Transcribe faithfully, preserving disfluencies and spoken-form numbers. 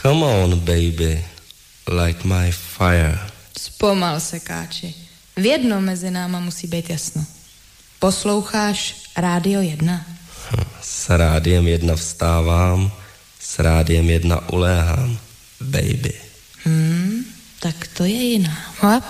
Come on, baby, light my fire. Zpomal se, káči. V jednom mezi náma musí být jasno. Posloucháš Rádio jedna? S Rádiem jedna vstávám, s Rádiem jedna uléhám, baby. Hmm, tak to je jiná. Hlap.